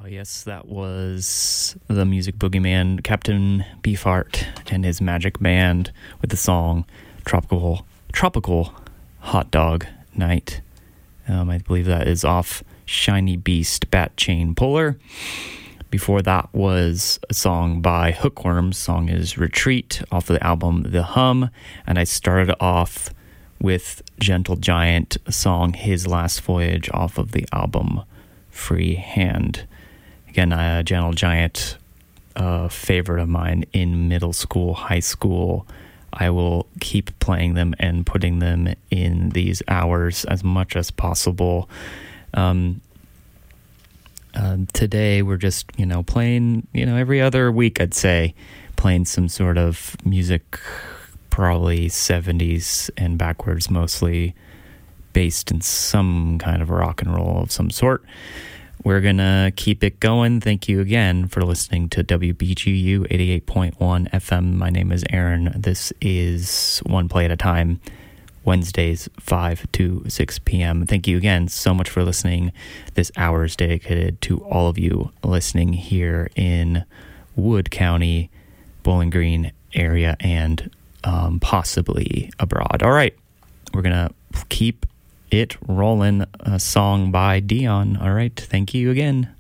Yes, that was the music boogeyman, Captain Beefheart, and his magic band with the song Tropical Hot Dog Night. I believe that is off Shiny Beast Bat Chain Puller. Before that was a song by Hookworm. Song is Retreat off of the album The Hum. And I started off with Gentle Giant, song His Last Voyage off of the album Free Hand. Again, Gentle Giant, a favorite of mine in middle school, high school. I will keep playing them and putting them in these hours as much as possible. Today we're just, playing, every other week, I'd say, playing some sort of music, probably 70s and backwards, mostly based in some kind of rock and roll of some sort. We're going to keep it going. Thank you again for listening to WBGU 88.1 FM. My name is Aaron. This is One Play at a Time, Wednesdays, 5 to 6 p.m. Thank you again so much for listening. This hour is dedicated to all of you listening here in Wood County, Bowling Green area, and possibly abroad. All right, we're going to keep it rolling. A song by Dion. All right, thank you again.